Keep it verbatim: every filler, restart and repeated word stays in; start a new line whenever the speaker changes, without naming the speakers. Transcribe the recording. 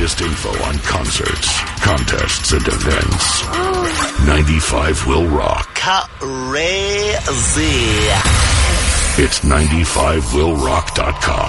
latest info on concerts, contests, and events. ninety-five will rock.
Crazy.
It's ninety-five will rock dot com.